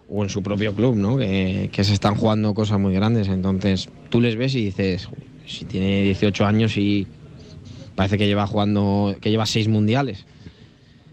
o en su propio club, ¿no? Que se están jugando cosas muy grandes. Entonces tú les ves y dices, si tiene 18 años y parece que lleva jugando, que lleva 6 mundiales.